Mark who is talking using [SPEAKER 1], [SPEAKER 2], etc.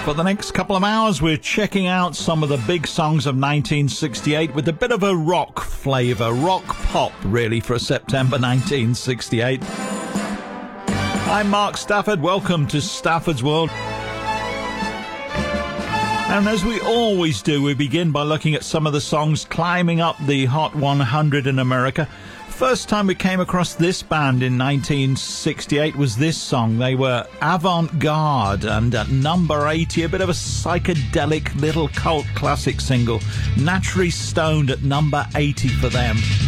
[SPEAKER 1] For the next couple of hours, we're checking out some of the big songs of 1968 with a bit of a rock flavour, rock pop really, for September 1968. I'm Mark Stafford. Welcome to Stafford's World. And as we always do, we begin by looking at some of the songs climbing up the Hot 100 in America. First time we came across this band in 1968 was this song. They were Avant-Garde, and at number 80, a bit of a psychedelic little cult classic single. Naturally Stoned at number 80 for them.